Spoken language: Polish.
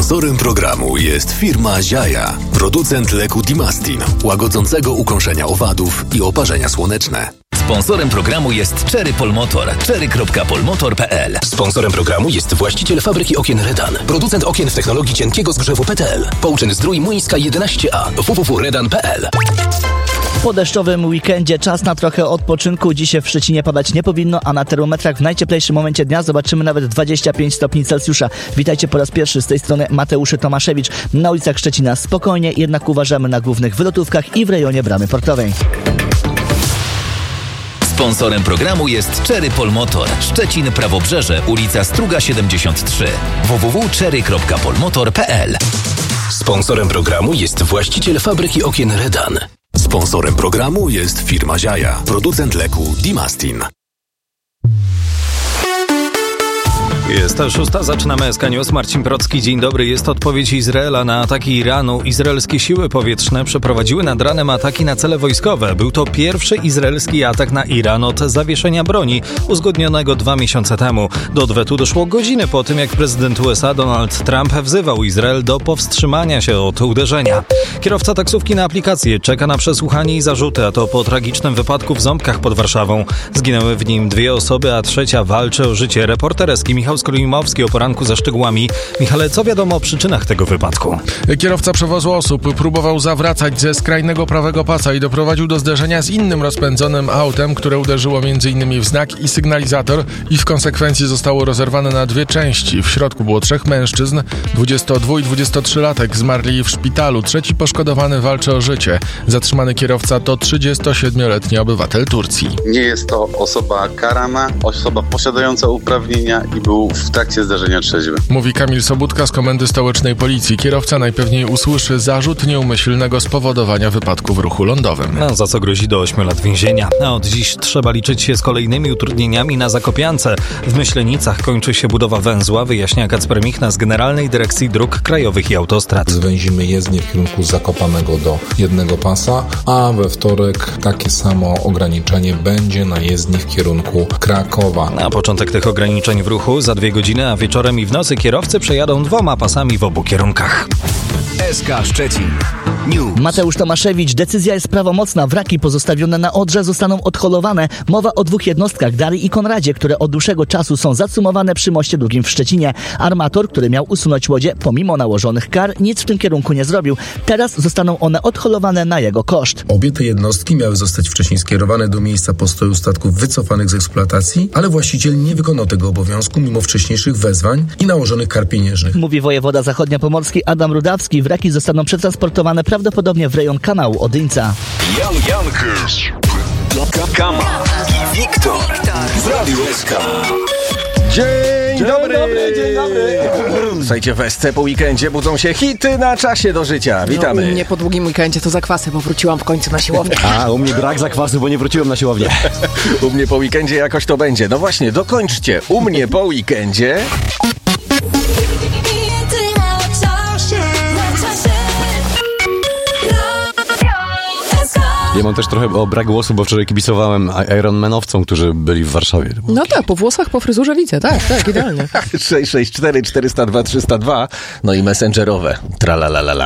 Sponsorem programu jest firma Ziaja, producent leku Dimastin, łagodzącego ukąszenia owadów i oparzenia słoneczne. Sponsorem programu jest Cherry Polmotor. cherry.polmotor.pl. Sponsorem programu jest właściciel fabryki okien Redan. Producent okien w technologii cienkiego zgrzewu PTL. Pouczyn Zdrój Młyńska 11A. www.redan.pl. Po deszczowym weekendzie czas na trochę odpoczynku. Dzisiaj w Szczecinie padać nie powinno, a na termometrach w najcieplejszym momencie dnia zobaczymy nawet 25 stopni Celsjusza. Witajcie po raz pierwszy z tej strony Mateusz Tomaszewicz. Na ulicach Szczecina spokojnie, jednak uważamy na głównych wylotówkach i w rejonie Bramy Portowej. Sponsorem programu jest Cherry Polmotor. Szczecin, Prawobrzeże, ulica Struga 73. www.cherry.polmotor.pl. Sponsorem programu jest właściciel fabryki okien Redan. Sponsorem programu jest firma Ziaja, producent leku Dimastin. Jest 6, zaczynamy SK News. Marcin Procki, dzień dobry. Jest odpowiedź Izraela na ataki Iranu. Izraelskie siły powietrzne przeprowadziły nad ranem ataki na cele wojskowe. Był to pierwszy izraelski atak na Iran od zawieszenia broni, uzgodnionego 2 miesiące temu. Do odwetu doszło godziny po tym, jak prezydent USA Donald Trump wzywał Izrael do powstrzymania się od uderzenia. Kierowca taksówki na aplikację czeka na przesłuchanie i zarzuty, a to po tragicznym wypadku w Ząbkach pod Warszawą. Zginęły w nim 2 osoby, a trzecia walczy o życie. Reporter SK Michał Skolimowski o poranku za szczegółami. Michale, co wiadomo o przyczynach tego wypadku? Kierowca przewozu osób próbował zawracać ze skrajnego prawego pasa i doprowadził do zderzenia z innym rozpędzonym autem, które uderzyło m.in. w znak i sygnalizator i w konsekwencji zostało rozerwane na 2 części. W środku było 3 mężczyzn, 22 i 23-latek zmarli w szpitalu. Trzeci poszkodowany walczy o życie. Zatrzymany kierowca to 37-letni obywatel Turcji. Nie jest to osoba karana, osoba posiadająca uprawnienia i był w trakcie zdarzenia trzeźwy. Mówi Kamil Sobudka z Komendy Stołecznej Policji. Kierowca najpewniej usłyszy zarzut nieumyślnego spowodowania wypadku w ruchu lądowym. Za co grozi do 8 lat więzienia. A od dziś trzeba liczyć się z kolejnymi utrudnieniami na Zakopiance. W Myślenicach kończy się budowa węzła, wyjaśnia Kacper Michna z Generalnej Dyrekcji Dróg Krajowych i Autostrad. Zwęzimy jezdnię w kierunku Zakopanego do jednego pasa, a we wtorek takie samo ograniczenie będzie na jezdni w kierunku Krakowa. Na początek tych ograniczeń w ruchu za 2 godziny, a wieczorem i w nocy kierowcy przejadą 2 pasami w obu kierunkach. SK Szczecin News. Mateusz Tomaszewicz, decyzja jest prawomocna. Wraki pozostawione na Odrze zostaną odholowane. Mowa o 2 jednostkach, Darii i Konradzie, które od dłuższego czasu są zacumowane przy moście drugim w Szczecinie. Armator, który miał usunąć łodzie, pomimo nałożonych kar, nic w tym kierunku nie zrobił. Teraz zostaną one odholowane na jego koszt. Obie te jednostki miały zostać wcześniej skierowane do miejsca postoju statków wycofanych z eksploatacji, ale właściciel nie wykonał tego obowiązku mimo wcześniejszych wezwań i nałożonych kar pieniężnych. Mówi wojewoda zachodniopomorski Adam Rudawski. Wraki zostaną przetransportowane prawdopodobnie w rejon kanału Odyńca. Jan Jankers, Kama i Wiktor z Radiu SK. Dzień dobry! Słuchajcie, w SC po weekendzie budzą się hity na czasie do życia. Witamy. No, u mnie po długim weekendzie to zakwasy, bo wróciłam w końcu na siłownię. A u mnie brak zakwasu, bo nie wróciłem na siłownię. U mnie po weekendzie jakoś to będzie. No właśnie, dokończcie. U mnie po weekendzie... Ja mam też trochę o brak głosu, bo wczoraj kibicowałem Ironmanowcom, którzy byli w Warszawie. No tak, po włosach, po fryzurze widzę, tak, idealnie. 664 402 302, no i messengerowe. Tralalala.